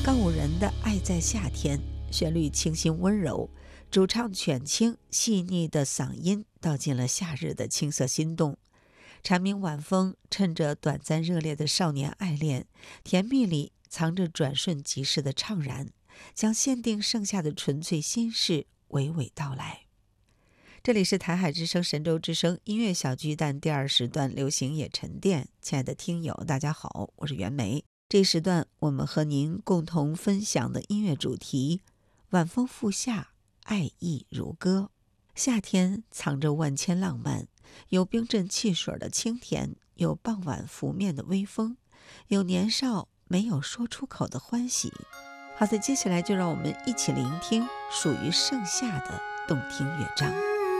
告五人的《爱在夏天》，旋律清新温柔，主唱犬青细腻的嗓音道尽了夏日的青涩心动。蝉鸣晚风趁着短暂热烈的少年爱恋，甜蜜里藏着转瞬即逝的怅然，将限定剩下的纯粹心事娓娓道来。这里是台海之声神州之声音乐小巨蛋第2时段流行也沉淀。亲爱的听友大家好，我是袁枚。这一时段我们和您共同分享的音乐主题，晚风赴夏，爱意如歌。夏天藏着万千浪漫，有冰镇汽水的清甜，有傍晚拂面的微风，有年少没有说出口的欢喜。好的，接下来就让我们一起聆听属于盛夏的动听乐章。